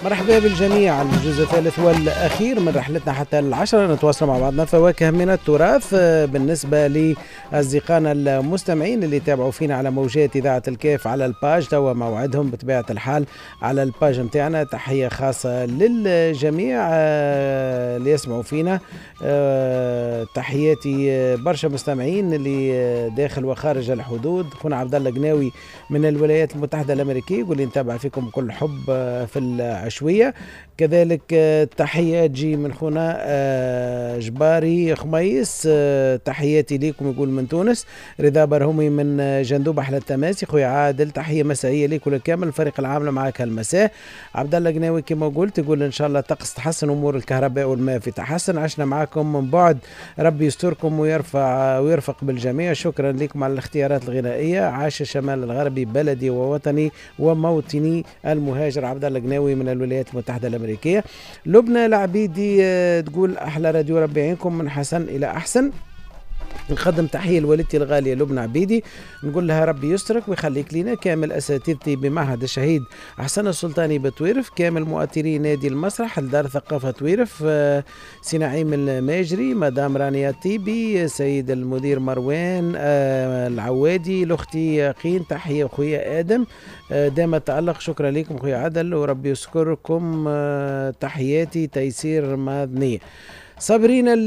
مرحبا بالجميع. الجزء الثالث والأخير من رحلتنا حتى 10 نتواصل مع بعضنا فواكه من التراث. بالنسبة لأصدقائنا المستمعين اللي تابعوا فينا على موجات إذاعة الكيف على الباج، توا موعدهم بطبيعة الحال على الباج متاعنا. تحية خاصة للجميع اللي يسمعوا فينا. تحياتي برشا مستمعين اللي داخل وخارج الحدود. خونا عبد الله قناوي من الولايات المتحدة الأمريكية يقول لي نتابع فيكم كل حب في العشوية. كذلك تحية تجي من خونا جباري خميس، تحياتي ليكم يقول من تونس. رضا برهومي من جندوب أحلى التماسي. خويا عادل تحية مسائية ليك ولكامل الفريق العامل معك هالمساء. عبد الله قناوي كما قلت يقول إن شاء الله طقس تحسن، أمور الكهرباء والماء في تحسن. عشنا معكم من بعد، ربي يستركم ويرفق بالجميع. شكرا لكم على الاختيارات الغنائية. عاش الشمال الغربي بلدي ووطني وموطني المهاجر عبد الله قناوي من الولايات المتحدة الأمريكية. لبنى العبيدي تقول أحلى راديو، ربي يعينكم من حسن إلى أحسن. نقدم تحية لوالدتي الغالية لبنى عبيدي، نقول لها ربي يسترك ويخليك لنا. كامل أساتذتي بمعهد الشهيد حسن السلطاني بتويرف، كامل مؤثري نادي المسرح الدار ثقافة تويرف، سي نعيم الماجري، مدام رانيا الطيبي، سيد المدير مروان العوادي، لأختي يقين. تحية أخويا آدم دام التألق. شكرا لكم أخويا عدل وربي يذكركم. تحياتي تيسير مدنية. صابرين